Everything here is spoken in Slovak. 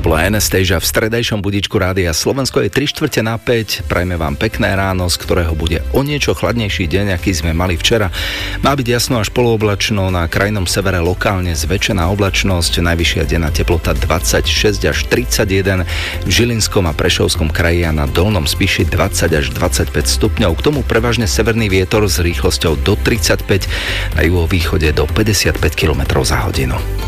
bolo Anastasia v stredajšom budíčku Rádia Slovensko. Je 3:45. Prajme vám pekné ráno, z ktorého bude o niečo chladnejší deň, aký sme mali včera. Má byť jasno až polooblačno, na krajnom severe lokálne zväčšená oblačnosť, najvyššia denná teplota 26 až 31, v Žilinskom a Prešovskom kraji a na Dolnom Spiši 20 až 25 stupňov. K tomu prevažne severný vietor s rýchlosťou do 35, na juhovýchode do 55 km za hodinu.